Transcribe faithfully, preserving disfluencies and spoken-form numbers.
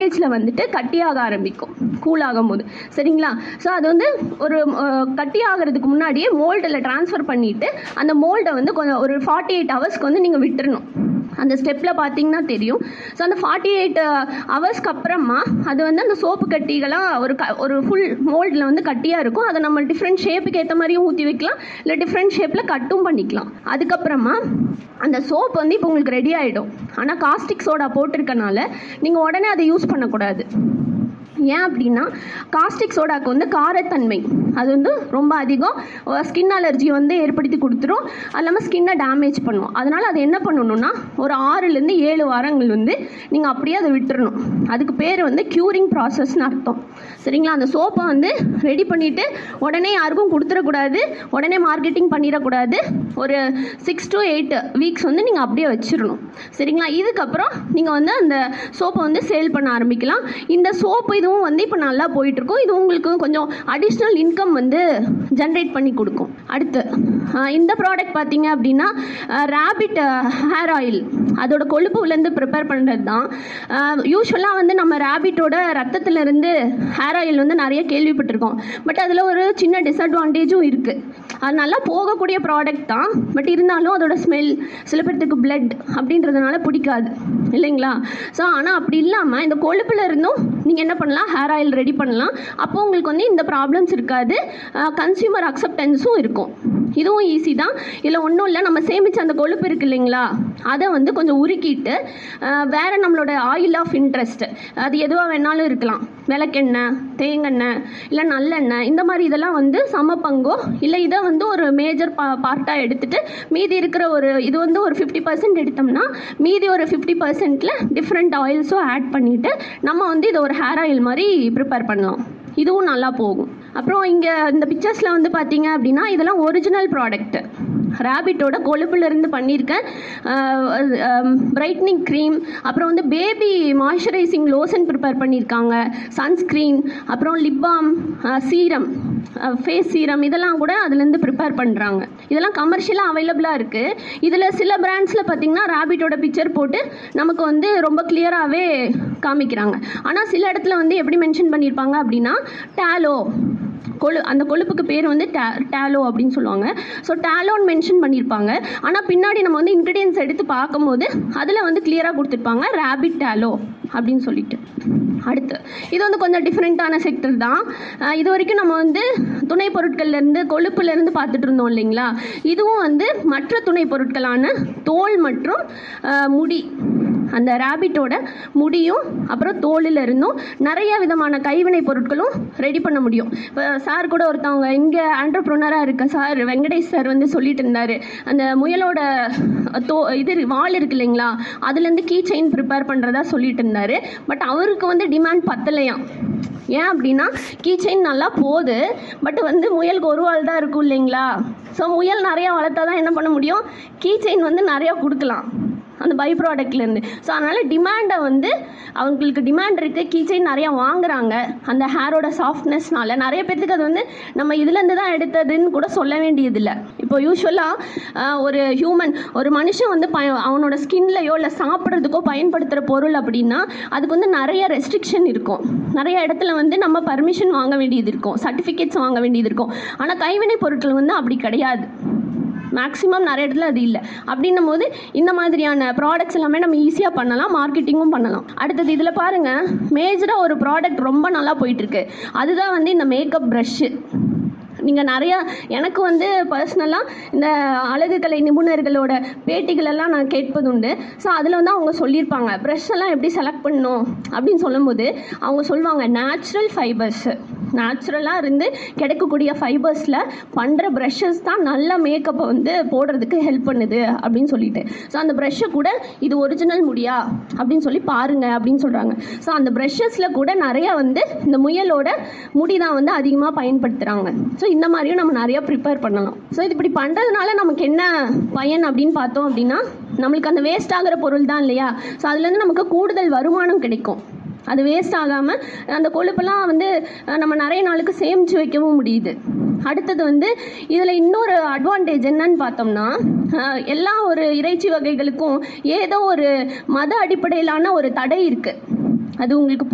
டெம்பரேச்சரில் வந்துட்டு கட்டியாக ஆரம்பிக்கும் கூல் ஆகும் போது. சரிங்களா? ஸோ அது வந்து ஒரு கட்டி ஆகிறதுக்கு முன்னாடியே மோல்டில் ட்ரான்ஸ்ஃபர் பண்ணிவிட்டு அந்த மோல்டை வந்து கொஞ்சம் ஒரு ஃபார்ட்டி எயிட் ஹவர்ஸ்க்கு வந்து நீங்கள் விட்டுறணும். அந்த ஸ்டெப்பில் பார்த்தீங்கன்னா தெரியும். ஸோ அந்த ஃபார்ட்டி எயிட் ஹவர்ஸ்க்கு அப்புறமா அது வந்து அந்த சோப்பு கட்டிகளாக ஒரு க ஒரு ஃபுல் மோல்டில் வந்து கட்டியாக இருக்கும். அதை நம்ம டிஃப்ரெண்ட் ஷேப்புக்கு ஏற்ற மாதிரியும் ஊற்றி வைக்கலாம், இல்லை டிஃப்ரெண்ட் ஷேப்பில் கட்டும் பண்ணிக்கலாம். அதுக்கப்புறமா அந்த சோப் வந்து இப்போ உங்களுக்கு ரெடி ஆகிடும். ஆனால் காஸ்டிக் சோடா போட்டிருக்கனால நீங்கள் உடனே அதை யூஸ் பண்ணக்கூடாது. ஏன் அப்படின்னா காஸ்டிக் சோடாக்கு வந்து காரத்தன்மை அது வந்து ரொம்ப அதிகம், ஸ்கின் அலர்ஜி வந்து ஏற்படுத்தி கொடுத்துரும், அது இல்லாமல் ஸ்கின்னை டேமேஜ் பண்ணும். அதனால் அதை என்ன பண்ணணும்னா ஒரு ஆறுலேருந்து ஏழு வாரங்கள் வந்து நீங்கள் அப்படியே அதை விட்டுறணும். அதுக்கு பேர் வந்து க்யூரிங் ப்ராசஸ்னு அர்த்தம். சரிங்களா? அந்த சோப்பை வந்து ரெடி பண்ணிவிட்டு உடனே யாருக்கும் கொடுத்துடக்கூடாது, உடனே மார்க்கெட்டிங் பண்ணிடக்கூடாது. ஒரு சிக்ஸ் டு எயிட் வீக்ஸ் வந்து நீங்கள் அப்படியே வச்சிடணும். சரிங்களா? இதுக்கப்புறம் நீங்கள் வந்து அந்த சோப்பை வந்து சேல் பண்ண ஆரம்பிக்கலாம். இந்த சோப்பு இதுவும் வந்து இப்போ நல்லா போயிட்டுருக்கும். இது உங்களுக்கு கொஞ்சம் அடிஷ்னல் இன்கம் வந்து ஜென்ரேட் பண்ணி கொடுக்கும். அடுத்து இந்த ப்ராடக்ட் பார்த்தீங்க அப்படின்னா ரேபிட் ஹேர் ஆயில், அதோட கொழுப்புலேருந்து ப்ரிப்பேர் பண்ணுறது தான். யூஸ்வலாக வந்து நம்ம ரேபிட்டோட ரத்தத்துலேருந்து ஹேர் ஆயில் வந்து நிறைய கேள்விப்பட்டிருக்கோம். பட் அதில் ஒரு சின்ன டிஸ்அட்வான்டேஜும் இருக்குது. அது நல்லா போகக்கூடிய ப்ராடக்ட் தான், பட் இருந்தாலும் அதோட ஸ்மெல் சில பேர்த்துக்கு பிளட் அப்படின்றதுனால பிடிக்காது இல்லைங்களா? ஸோ ஆனால் அப்படி இல்லாமல் இந்த கொழுப்பில் இருந்தும் நீங்கள் என்ன பண்ணலாம், ஹேர் ஆயில் ரெடி பண்ணலாம். அப்போ உங்களுக்கு வந்து இந்த ப்ராப்ளம்ஸ் இருக்காது, கன்சியூமர் அக்செப்டன்ஸும் இருக்கும். இதுவும் ஈஸி தான். இதில் ஒன்றும் இல்லை, நம்ம சேமித்த அந்த கொழுப்பு இருக்குது இல்லைங்களா, அதை வந்து கொஞ்சம் உருக்கிட்டு வேறு நம்மளோட ஆயில் ஆஃப் இன்ட்ரெஸ்ட் அது எதுவாக வேணாலும் இருக்கலாம், விளக்கெண்ணெய், தேங்காய், இல்லை நல்லெண்ணெய், இந்த மாதிரி இதெல்லாம் வந்து சம பங்கோ இல்லை இதை வந்து ஒரு மேஜர் பா பார்ட்டாக எடுத்துகிட்டு மீதி இருக்கிற ஒரு இது வந்து ஒரு ஃபிஃப்டி பர்சன்ட் எடுத்தோம்னா மீதி ஒரு ஃபிஃப்டி பர்சன்ட்டில் டிஃப்ரெண்ட் ஆயில்ஸும் ஆட் பண்ணிவிட்டு நம்ம வந்து இதை ஒரு ஹேர் ஆயில் மாதிரி ப்ரிப்பேர் பண்ணலாம். இதுவும் நல்லா போகும். அப்புறம் இங்கே இந்த பிக்சர்ஸில் வந்து பார்த்தீங்க அப்படின்னா இதெல்லாம் ஒரிஜினல் ப்ராடக்ட்டு, ரேபிட்டோட கொழுப்புலேருந்து பண்ணியிருக்கேன். பிரைட்னிங் க்ரீம், அப்புறம் வந்து பேபி மாய்ஸ்சரைசிங் லோஷன் ப்ரிப்பேர் பண்ணியிருக்காங்க, சன்ஸ்க்ரீன், அப்புறம் lip balm, serum, face serum, இதெல்லாம் கூட அதுலேருந்து ப்ரிப்பேர் பண்ணுறாங்க. இதெல்லாம் கமர்ஷியலாக அவைலபிளாக இருக்குது. இதில் சில பிராண்ட்ஸில் பார்த்திங்கன்னா ரேபிட்டோட பிக்சர் போட்டு நமக்கு வந்து ரொம்ப கிளியராகவே காமிக்கிறாங்க. ஆனால் சில இடத்துல வந்து எப்படி மென்ஷன் பண்ணியிருப்பாங்க அப்படின்னா டாலோ, கொழு அந்த கொழுப்புக்கு பேர் வந்து டே டேலோ அப்படின்னு சொல்லுவாங்க. ஸோ டேலோன்னு மென்ஷன் பண்ணியிருப்பாங்க. ஆனால் பின்னாடி நம்ம வந்து இன்க்ரீடியன்ஸ் எடுத்து பார்க்கும்போது அதில் வந்து கிளியராக கொடுத்துருப்பாங்க ரேபிட் டேலோ அப்படின்னு சொல்லிட்டு. அடுத்து இது வந்து கொஞ்சம் டிஃப்ரெண்ட்டான செக்டர் தான். இது வரைக்கும் நம்ம வந்து துணை பொருட்கள்லேருந்து கொழுப்புலேருந்து பார்த்துட்டு இருந்தோம் இல்லைங்களா. இதுவும் வந்து மற்ற துணை பொருட்களான தோல் மற்றும் முடி, அந்த ரேபிட்டோட முடியும் அப்புறம் தோலில் இருந்தும் நிறைய விதமான கைவினை பொருட்களும் ரெடி பண்ண முடியும். இப்போ சார் கூட ஒருத்தவங்க இங்கே ஆண்டர்ப்ரனராக இருக்க சார் வெங்கடேஷ் சார் வந்து சொல்லிட்டு இருந்தார், அந்த முயலோட தோ இது வால் இருக்கு இல்லைங்களா, அதுலேருந்து கீ செயின் ப்ரிப்பேர் பண்ணுறதா சொல்லிட்டு இருந்தார். பட் அவருக்கு வந்து டிமாண்ட் பத்தலையாம். ஏன் அப்படின்னா கீ செயின் நல்லா போகுது, பட் வந்து முயலுக்கு ஒரு வால் தான் இருக்கும் இல்லைங்களா. ஸோ முயல் நிறையா வளர்த்தா தான் என்ன பண்ண முடியும், கீ செயின் வந்து நிறையா கொடுக்கலாம் அந்த பை ப்ராடக்ட்லேருந்து. ஸோ அதனால் டிமாண்டை வந்து அவங்களுக்கு டிமாண்ட் இருக்குது, கீ செயின் நிறையா வாங்குறாங்க அந்த ஹேரோட சாஃப்ட்னஸ்னால. நிறைய பேர்த்துக்கு அது வந்து நம்ம இதுலேருந்து தான் எடுத்ததுன்னு கூட சொல்ல வேண்டியதில்லை. இப்போ யூஸ்வலாக ஒரு ஹியூமன் ஒரு மனுஷன் வந்து ப அவனோட ஸ்கின்லையோ இல்லை சாப்பிட்றதுக்கோ பயன்படுத்துகிற பொருள் அப்படின்னா அதுக்கு வந்து நிறைய ரெஸ்ட்ரிக்ஷன் இருக்கும். நிறைய இடத்துல வந்து நம்ம பர்மிஷன் வாங்க வேண்டியது இருக்கும், சர்டிஃபிகேட்ஸ் வாங்க வேண்டியது இருக்கும். ஆனால் கைவினை பொருட்கள் வந்து அப்படி கிடையாது, மேக்ஸிமம் நிறைய இடத்துல அது இல்லை. அப்படின்னும் போது இந்த மாதிரியான ப்ராடக்ட்ஸ் எல்லாமே நம்ம ஈஸியாக பண்ணலாம், மார்க்கெட்டிங்கும் பண்ணலாம். அடுத்தது இதில் பாருங்கள், மேஜராக ஒரு ப்ராடக்ட் ரொம்ப நல்லா போயிட்டுருக்கு, அதுதான் வந்து இந்த மேக்கப் ப்ரஷ்ஷு. நீங்கள் நிறையா எனக்கு வந்து பர்சனலாக இந்த அழகுக்கலை நிபுணர்களோட பேட்டிகளெல்லாம் நான் கேட்பது உண்டு. ஸோ அதில் வந்து அவங்க சொல்லியிருப்பாங்க ப்ரஷ் எல்லாம் எப்படி செலக்ட் பண்ணணும் அப்படின்னு சொல்லும்போது அவங்க சொல்லுவாங்க நேச்சுரல் ஃபைபர்ஸு, நேச்சுரலாக இருந்து கிடைக்கக்கூடிய ஃபைபர்ஸில் பண்ணுற ப்ரஷ்ஷஸ் தான் நல்ல மேக்கப்பை வந்து போடுறதுக்கு ஹெல்ப் பண்ணுது அப்படின்னு சொல்லிட்டு. ஸோ அந்த ப்ரஷ்ஷை கூட இது ஒரிஜினல் முடியா அப்படின்னு சொல்லி பாருங்கள் அப்படின்னு சொல்கிறாங்க. ஸோ அந்த ப்ரஷ்ஷஸில் கூட நிறையா வந்து இந்த முயலோட முடி தான் வந்து அதிகமாக பயன்படுத்துகிறாங்க. ஸோ இந்த மாதிரியும் நம்ம நிறையா ப்ரிப்பேர் பண்ணலாம். ஸோ இது இப்படி பண்ணுறதுனால நமக்கு என்ன பயன் அப்படின்னு பார்த்தோம் அப்படின்னா நம்மளுக்கு அந்த வேஸ்ட் ஆகிற பொருள் தான் இல்லையா. ஸோ அதுலேருந்து நமக்கு கூடுதல் வருமானம் கிடைக்கும். அது வேஸ்ட் ஆகாமல் அந்த கொழுப்பெல்லாம் வந்து நம்ம நிறைய நாளுக்கு சேமித்து வைக்கவும் முடியுது. அடுத்தது வந்து இதில் இன்னொரு அட்வான்டேஜ் என்னன்னு பார்த்தோம்னா எல்லா ஒரு இறைச்சி வகைகளுக்கும் ஏதோ ஒரு மத அடிப்படையிலான ஒரு தடை இருக்குது. அது உங்களுக்கு